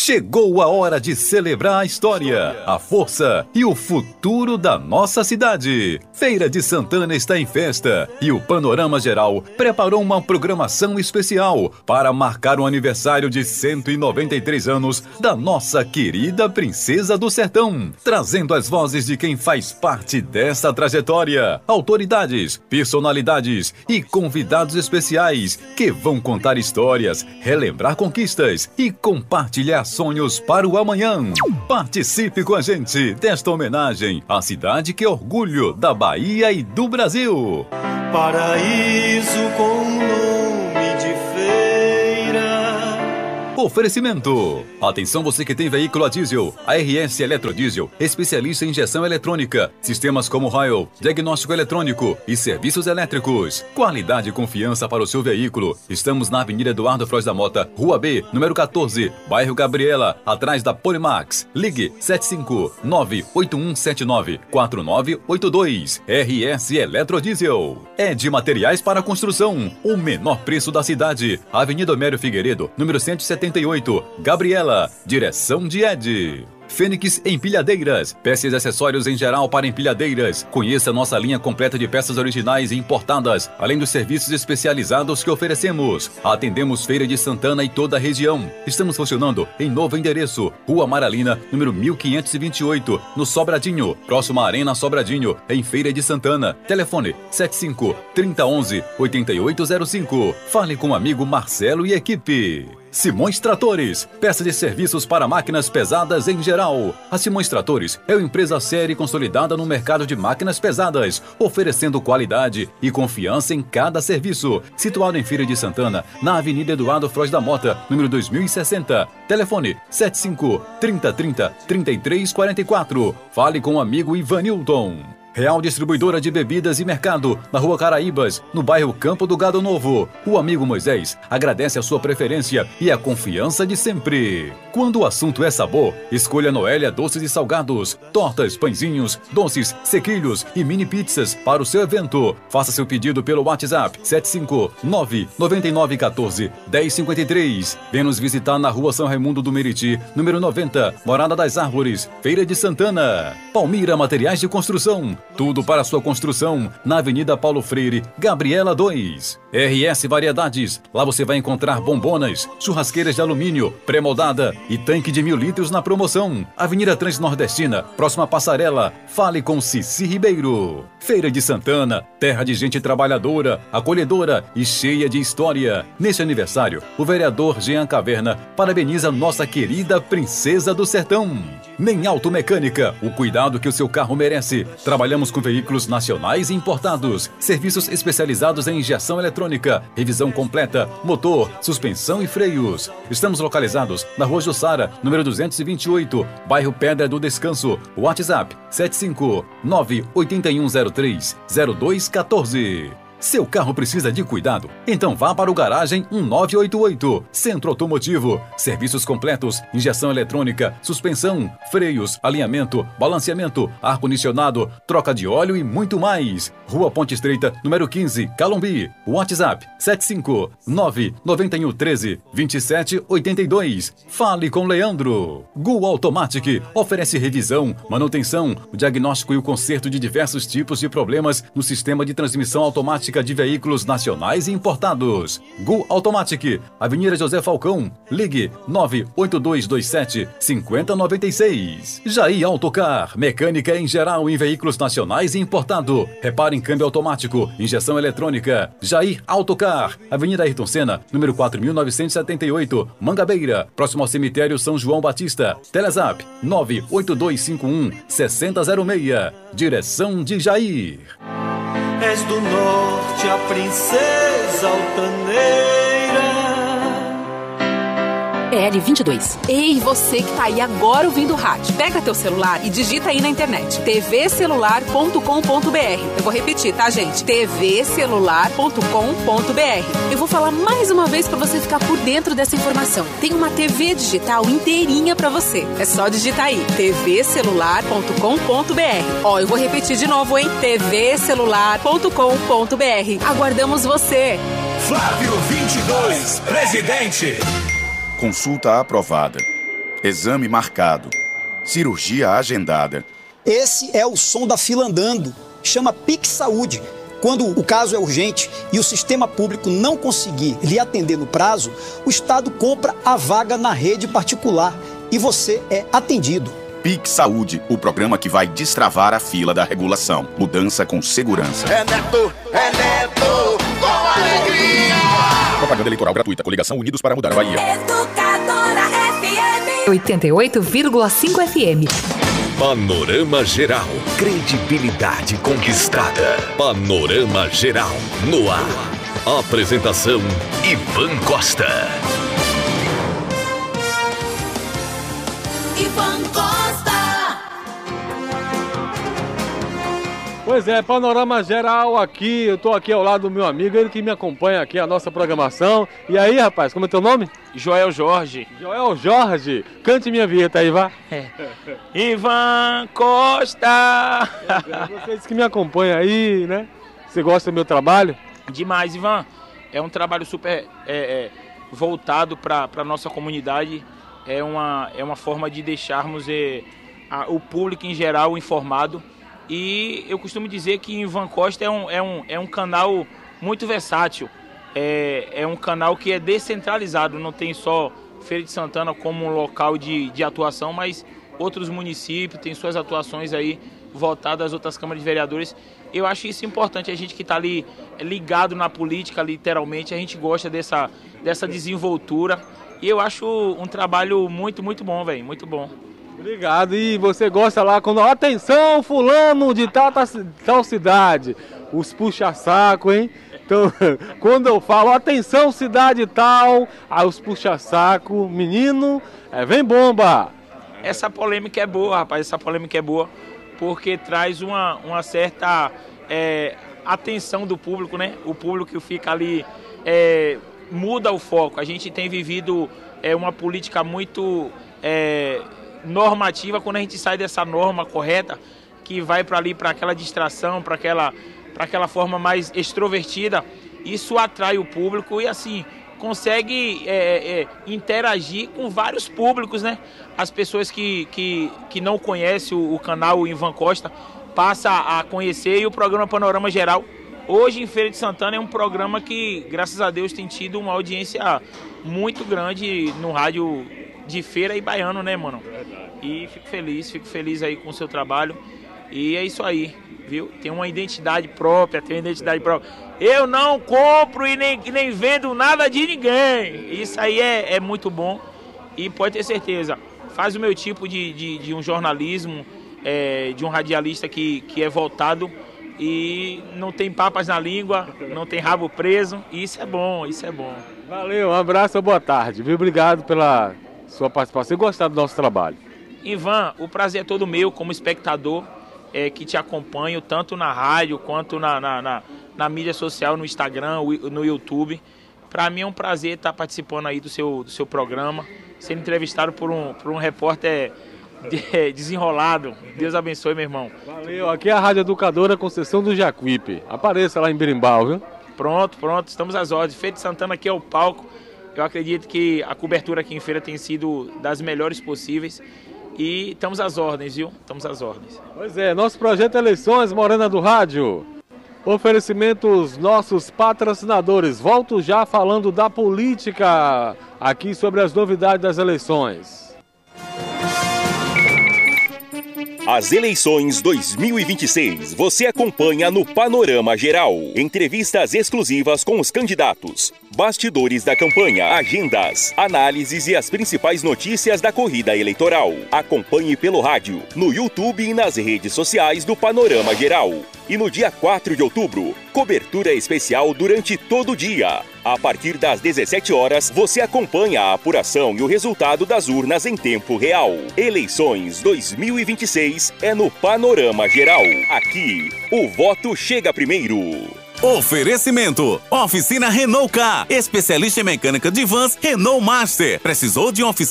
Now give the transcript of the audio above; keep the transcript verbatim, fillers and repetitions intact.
Chegou a hora de celebrar a história, a força e o futuro da nossa cidade. Feira de Santana está em festa e o Panorama Geral preparou uma programação especial para marcar o aniversário de cento e noventa e três anos da nossa querida Princesa do Sertão, trazendo as vozes de quem faz parte dessa trajetória, autoridades, personalidades e convidados especiais que vão contar histórias, relembrar conquistas e compartilhar sonhos para o amanhã. Participe com a gente desta homenagem à cidade que é orgulho da Bahia e do Brasil. Paraíso com nome de feira. Oferecimento. Atenção você que tem veículo a diesel. A R S Eletrodiesel, especialista em injeção eletrônica, sistemas como Royal, diagnóstico eletrônico e serviços elétricos. Qualidade e confiança para o seu veículo. Estamos na Avenida Eduardo Frois da Mota, Rua B, número quatorze, bairro Gabriela, atrás da Polimax. Ligue sete cinco nove oito um sete nove quatro nove oito dois. R S Eletrodiesel. É de materiais para construção. O menor preço da cidade. Avenida Homero Figueiredo, número cento e setenta e oito, Gabriela, direção de Ed. Fênix Empilhadeiras, peças e acessórios em geral para empilhadeiras. Conheça nossa linha completa de peças originais e importadas, além dos serviços especializados que oferecemos. Atendemos Feira de Santana e toda a região. Estamos funcionando em novo endereço, Rua Maralina, número mil quinhentos e vinte e oito, no Sobradinho, próximo à Arena Sobradinho, em Feira de Santana. Telefone sete cinco, trinta, onze, oitenta e oito zero cinco. Fale com o amigo Marcelo e equipe. Simões Tratores, peças de serviços para máquinas pesadas em geral. A Simões Tratores é uma empresa séria e consolidada no mercado de máquinas pesadas, oferecendo qualidade e confiança em cada serviço. Situado em Feira de Santana, na Avenida Eduardo Frois da Mota, número dois mil e sessenta. Telefone sete cinco, trinta, trinta, trinta e três quarenta e quatro. Fale com o amigo Ivanilton. Real Distribuidora de Bebidas e Mercado, na Rua Caraíbas, no bairro Campo do Gado Novo. O amigo Moisés agradece a sua preferência e a confiança de sempre. Quando o assunto é sabor, escolha Noélia Doces e Salgados, tortas, pãezinhos, doces, sequilhos e mini pizzas para o seu evento. Faça seu pedido pelo WhatsApp sete cinco nove, nove nove um quatro, um zero cinco três. Venha nos visitar na Rua São Raimundo do Meriti, número noventa, Morada das Árvores, Feira de Santana. Palmira Materiais de Construção, tudo para sua construção, na Avenida Paulo Freire, Gabriela dois. R S Variedades, lá você vai encontrar bombonas, churrasqueiras de alumínio, pré-moldada e tanque de mil litros na promoção. Avenida Transnordestina, próxima Passarela. Fale com Cici Ribeiro. Feira de Santana, terra de gente trabalhadora, acolhedora e cheia de história. Neste aniversário, o vereador Jean Caverna parabeniza nossa querida Princesa do Sertão. Nem Automecânica, o cuidado que o seu carro merece. Trabalhamos com veículos nacionais e importados, serviços especializados em injeção eletrônica, revisão completa, motor, suspensão e freios. Estamos localizados na Rua Jussara, número duzentos e vinte e oito, bairro Pedra do Descanso. WhatsApp sete cinco nove, oito um zero três, zero dois um quatro. Seu carro precisa de cuidado? Então vá para o Garagem um nove oito oito. Centro Automotivo. Serviços completos, injeção eletrônica, suspensão, freios, alinhamento, balanceamento, ar-condicionado, troca de óleo e muito mais. Rua Ponte Estreita, número quinze, Calombi. WhatsApp sete cinco nove, nove um um três, vinte e sete oitenta e dois. Fale com Leandro. Gol Automatic oferece revisão, manutenção, o diagnóstico e o conserto de diversos tipos de problemas no sistema de transmissão automática de veículos nacionais e importados. Gol Automatic, Avenida José Falcão. Ligue nove oito dois dois sete, cinco zero nove seis. Jair Autocar, mecânica em geral em veículos nacionais e importado. Repare em câmbio automático, injeção eletrônica. Jair Autocar, Avenida Ayrton Senna, número quatro mil novecentos e setenta e oito, Mangabeira, próximo ao cemitério São João Batista. Telezap nove oito dois cinco um, seis zero zero seis. Direção de Jair. És do norte a princesa altaneira. L vinte e dois. Ei, você que tá aí agora ouvindo o rádio. Pega teu celular e digita aí na internet t v celular ponto com ponto b r. Eu vou repetir, tá, gente? t v celular ponto com ponto b r. Eu vou falar mais uma vez pra você ficar por dentro dessa informação. Tem uma T V digital inteirinha pra você. É só digitar aí t v celular ponto com ponto b r. Ó, eu vou repetir de novo, hein? t v celular ponto com ponto b r. Aguardamos você. Flávio vinte e dois, presidente. Consulta aprovada. exame marcado, cirurgia agendada. Esse é o som da fila andando. Chama Pix Saúde. Quando o caso é urgente e o sistema público não conseguir lhe atender no prazo, o Estado compra a vaga na rede particular e você é atendido. Pix Saúde, o programa que vai destravar a fila da regulação. Mudança com segurança. É Neto, é Neto, com alegria. Propaganda eleitoral gratuita. Coligação Unidos para Mudar a Bahia. Educadora F M. oitenta e oito vírgula cinco F M. Panorama Geral. Credibilidade conquistada. Panorama Geral. No ar. Apresentação: Ivan Costa. Ivan Costa. Pois é, Panorama Geral aqui. Eu tô aqui ao lado do meu amigo, ele que me acompanha aqui a nossa programação. E aí, rapaz, como é teu nome? Joel Jorge. Joel Jorge. Cante minha vinheta aí, vá. É. Ivan Costa. Vocês que me acompanham aí, né? Você gosta do meu trabalho? Demais, Ivan. É um trabalho super é, é, voltado para a nossa comunidade. É uma, é uma forma de deixarmos é, a, o público em geral informado. E eu costumo dizer que Ivan Costa é um, é um, é um canal muito versátil. É, é um canal que é descentralizado, não tem só Feira de Santana como um local de, de atuação, mas outros municípios têm suas atuações aí voltadas às outras câmaras de vereadores. Eu acho isso importante, a gente que está ali ligado na política, literalmente, a gente gosta dessa, dessa desenvoltura. E eu acho um trabalho muito, muito bom, velho, muito bom. Obrigado. E você gosta lá quando... Atenção, fulano de tal, tal cidade. Os puxa-saco, hein? Então, quando eu falo, atenção, cidade tal, aí os puxa-saco, menino, é, vem bomba. Essa polêmica é boa, rapaz, essa polêmica é boa, porque traz uma, uma certa é, atenção do público, né? O público que fica ali é, muda o foco. A gente tem vivido é, uma política muito... É, normativa, quando a gente sai dessa norma correta, que vai para ali, para aquela distração, para aquela, para aquela forma mais extrovertida, isso atrai o público e assim, consegue é, é, interagir com vários públicos, né? As pessoas que, que, que não conhecem o, o canal Ivan Costa, passa a conhecer, e o programa Panorama Geral, hoje em Feira de Santana, é um programa que, graças a Deus, tem tido uma audiência muito grande no rádio de Feira e Baiano, né, mano? E fico feliz, fico feliz aí com o seu trabalho. E é isso aí, viu? Tem uma identidade própria, tem uma identidade própria. Eu não compro e nem, nem vendo nada de ninguém. Isso aí é, é muito bom. E pode ter certeza, faz o meu tipo de, de, de um jornalismo, é, de um radialista que, que é voltado e não tem papas na língua, não tem rabo preso. E isso é bom, isso é bom. Valeu, um abraço, boa tarde, viu? Obrigado pela sua participação e gostar do nosso trabalho. Ivan, o prazer é todo meu como espectador é, que te acompanho tanto na rádio quanto na, na, na, na mídia social, no Instagram, no YouTube. Para mim é um prazer estar participando aí do seu, do seu programa, sendo entrevistado por um, por um repórter de, desenrolado. Deus abençoe, meu irmão. Valeu, aqui é a Rádio Educadora Conceição do Jacuípe. Apareça lá em Berimbau, viu? Pronto, pronto, estamos às ordens. Feira de Santana aqui é o palco. Eu acredito que a cobertura aqui em Feira tem sido das melhores possíveis e estamos às ordens, viu? Estamos às ordens. Pois é, nosso projeto Eleições Morena do Rádio. Oferecimentos nossos patrocinadores. Volto já falando da política aqui sobre as novidades das eleições. As eleições dois mil e vinte e seis você acompanha no Panorama Geral. Entrevistas exclusivas com os candidatos, bastidores da campanha, agendas, análises e as principais notícias da corrida eleitoral. Acompanhe pelo rádio, no YouTube e nas redes sociais do Panorama Geral. E no dia quatro de outubro, cobertura especial durante todo o dia. A partir das dezessete horas, você acompanha a apuração e o resultado das urnas em tempo real. Eleições dois mil e vinte e seis é no Panorama Geral. Aqui, o voto chega primeiro. Oferecimento: Oficina Renault Car, especialista em mecânica de vans Renault Master. Precisou de uma oficina